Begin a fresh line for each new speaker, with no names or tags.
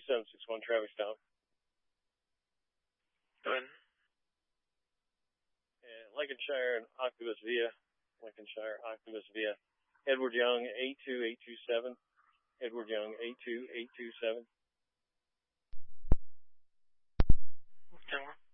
2761 Travis Town.
Go ahead.
Lincolnshire and Octopus via. Edward Young, 82827. Edward Young, 82827.
10-1.